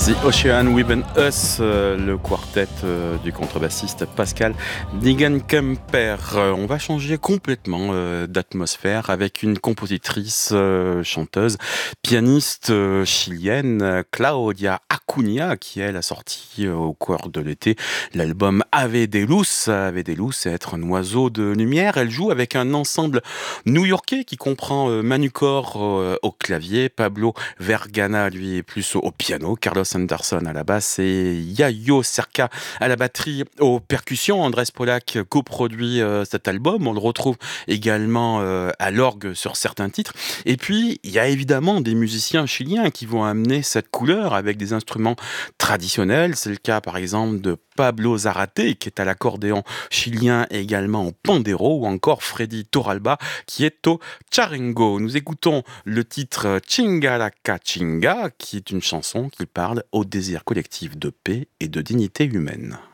The Ocean Within Us, le quartet du contrebassiste Pascal Nigan-Kemper. On va changer complètement d'atmosphère avec une compositrice, chanteuse, pianiste chilienne, Claudia Acuña, qui elle a sorti au cours de l'été l'album Ave de Luz. Ave de Luz, c'est être un oiseau de lumière. Elle joue avec un ensemble new-yorkais qui comprend Manu Chor au clavier, Pablo Vergana lui est plus au piano, Carlos Anderson à la basse et Yayo Serka à la batterie, aux percussions. Andrés Polak coproduit cet album. On le retrouve également à l'orgue sur certains titres. Et puis, il y a évidemment des musiciens chiliens qui vont amener cette couleur avec des instruments traditionnels. C'est le cas, par exemple, de Pablo Zarate, qui est à l'accordéon chilien et également au pandero, ou encore Freddy Torralba, qui est au charango. Nous écoutons le titre Chinga la Cachinga, qui est une chanson qui parle au désir collectif de paix et de dignité humaine.